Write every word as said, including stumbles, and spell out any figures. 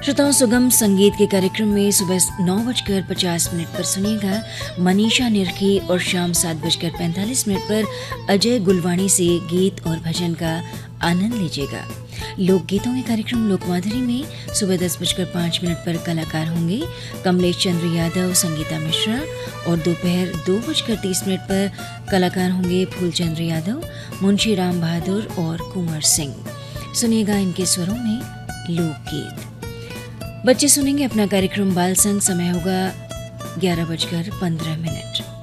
श्रोताओं, सुगम संगीत के कार्यक्रम में सुबह नौ बजकर पचास मिनट पर सुनिएगा मनीषा निरखी और शाम सात बजकर पैंतालीस मिनट पर अजय गुलवाणी से गीत और भजन का आनंद लीजिएगा। लोकगीतों के कार्यक्रम लोकमाधुरी में सुबह दस बजकर पाँच मिनट पर कलाकार होंगे कमलेश चंद्र यादव, संगीता मिश्रा, और दोपहर दो बजकर तीस मिनट पर कलाकार होंगे फूलचंद्र यादव, मुंशी राम बहादुर और कुंवर सिंह। सुनिएगा इनके स्वरों में लोकगीत। बच्चे सुनेंगे अपना कार्यक्रम बाल संग। समय होगा ग्यारह बजकर पंद्रह मिनट।